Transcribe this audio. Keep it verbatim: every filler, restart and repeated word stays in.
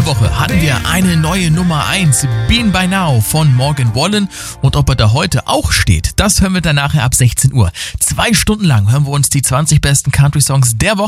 Woche hatten wir eine neue Nummer eins, Been By Now von Morgan Wallen. Und ob er da heute auch steht, das hören wir dann nachher ab sechzehn Uhr. Zwei Stunden lang hören wir uns die zwanzig besten Country-Songs der Woche